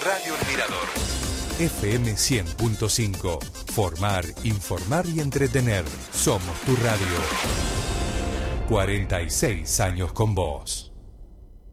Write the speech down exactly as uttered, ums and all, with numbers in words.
Radio El Mirador. F M cien punto cinco. Formar, informar y entretener. Somos tu radio. cuarenta y seis años con vos.